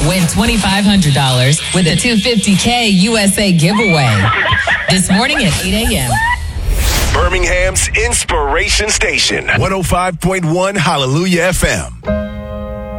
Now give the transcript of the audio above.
Win $2,500 with a $250K USA giveaway. This morning at 8 a.m. Birmingham's Inspiration Station, 105.1 Hallelujah FM.